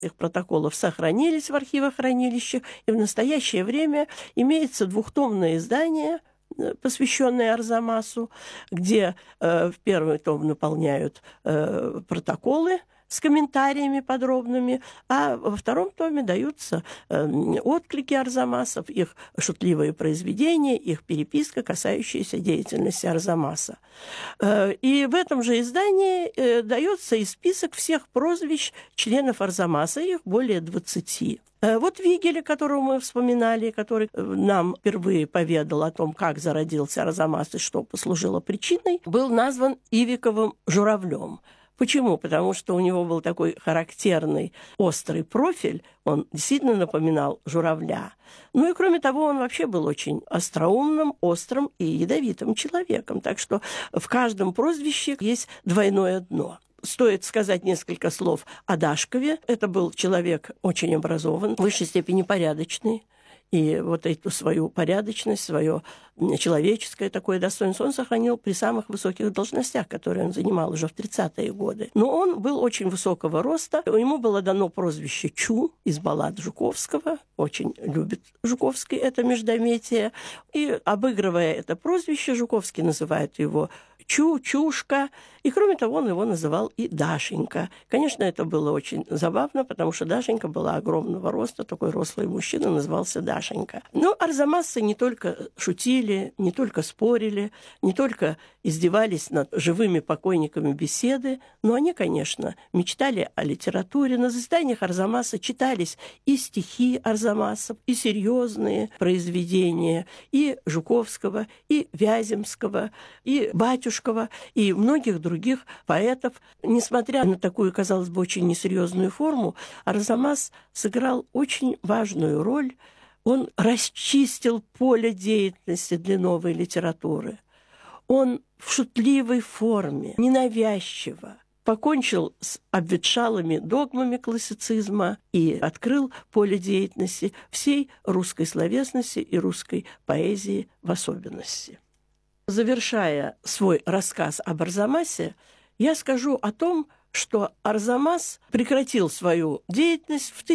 их протоколов сохранились в архивохранилищах, и в настоящее время имеется двухтомное издание, посвященное Арзамасу, где в первый том наполняют протоколы с комментариями подробными, а во втором томе даются отклики Арзамасов, их шутливые произведения, их переписка, касающаяся деятельности Арзамаса. И в этом же издании дается и список всех прозвищ членов Арзамаса, их более 20. Вот Вигеля, которого мы вспоминали, который нам впервые поведал о том, как зародился Арзамас и что послужило причиной, был назван Ивиковым журавлем. Почему? Потому что у него был такой характерный острый профиль, он действительно напоминал журавля. Ну и кроме того, он вообще был очень остроумным, острым и ядовитым человеком. Так что в каждом прозвище есть двойное дно. Стоит сказать несколько слов о Дашкове. Это был человек очень образован, в высшей степени порядочный. И вот эту свою порядочность, свое человеческое такое достоинство он сохранил при самых высоких должностях, которые он занимал уже в 30-е годы. Но он был очень высокого роста. Ему было дано прозвище Чу из баллад Жуковского. Очень любит Жуковский это междометие. И, обыгрывая это прозвище, Жуковский называет его Чу, Чушка. И, кроме того, он его называл и Дашенька. Конечно, это было очень забавно, потому что Дашенька была огромного роста, такой рослый мужчина, назывался Дашенька. Но арзамасцы не только шутили, не только спорили, не только издевались над живыми покойниками беседы, но они, конечно, мечтали о литературе. На заседаниях Арзамаса читались и стихи Арзамасов, и серьезные произведения, и Жуковского, и Вяземского, и Батюшкова, и многих других поэтов. Несмотря на такую, казалось бы, очень несерьезную форму, Арзамас сыграл очень важную роль. Он расчистил поле деятельности для новой литературы. Он в шутливой форме, ненавязчиво покончил с обветшалыми догмами классицизма и открыл поле деятельности всей русской словесности и русской поэзии в особенности. Завершая свой рассказ об Арзамасе, я скажу о том, что Арзамас прекратил свою деятельность в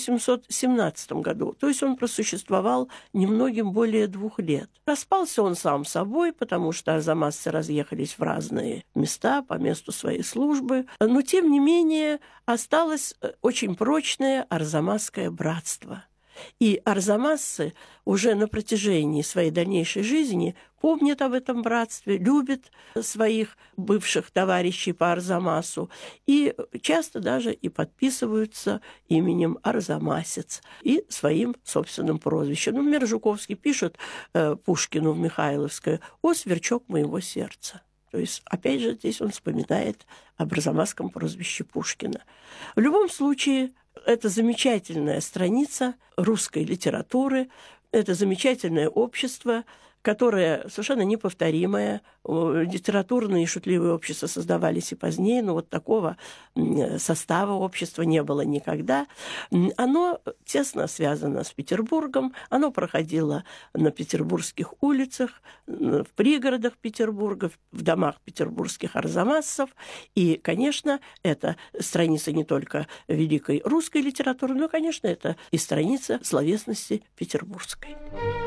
1817 году. То есть он просуществовал немногим более 2 лет. Распался он сам собой, потому что арзамасцы разъехались в разные места по месту своей службы. Но, тем не менее, осталось очень прочное арзамасское братство. И арзамасцы уже на протяжении своей дальнейшей жизни помнят об этом братстве, любят своих бывших товарищей по Арзамасу и часто даже и подписываются именем Арзамасец и своим собственным прозвищем. Например, Жуковский пишет Пушкину в Михайловское «О, сверчок моего сердца». То есть, опять же, здесь он вспоминает об арзамасском прозвище Пушкина. В любом случае, это замечательная страница русской литературы, это замечательное общество, которое совершенно неповторимое. Литературные и шутливые общества создавались и позднее, но вот такого состава общества не было никогда. Оно тесно связано с Петербургом, оно проходило на петербургских улицах, в пригородах Петербурга, в домах петербургских арзамасцев. И, конечно, это страница не только великой русской литературы, но, конечно, это и страница словесности петербургской.